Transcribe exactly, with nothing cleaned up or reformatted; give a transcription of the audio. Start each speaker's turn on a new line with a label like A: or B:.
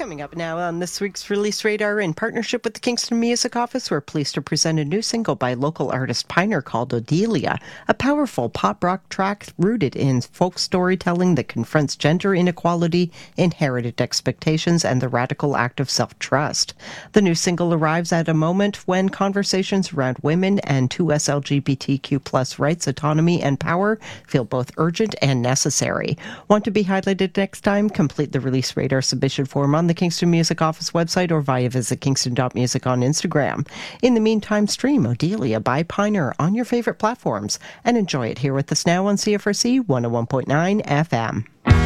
A: Coming up now on this week's Release Radar, in partnership with the Kingston Music Office, we're pleased to present a new single by local artist Piner called Odelia, a powerful pop rock track rooted in folk storytelling that confronts gender inequality, inherited expectations, and the radical act of self-trust. The new single arrives at a moment when conversations around women and two S L G B T Q plus rights, autonomy, and power feel both urgent and necessary. Want to be highlighted next time? Complete the Release Radar submission form on the Kingston Music Office website or via visit kingston dot music on Instagram. In the meantime, stream Odelia by Piner on your favorite platforms and enjoy it here with us now on C F R C one oh one point nine F M.